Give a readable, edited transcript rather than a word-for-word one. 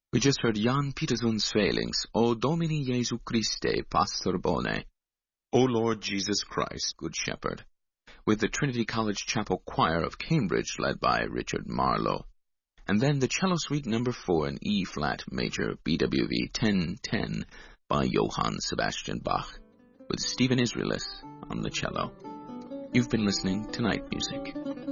We just heard Jan Pieterzoon's Failings, O Domini Jesu Christe, Pastor Bone, O Lord Jesus Christ, Good Shepherd, with the Trinity College Chapel Choir of Cambridge, led by Richard Marlowe. And then the Cello Suite No. 4 in E-flat major, BWV 1010, by Johann Sebastian Bach, with Stephen Israelis on the cello. You've been listening to Night Music.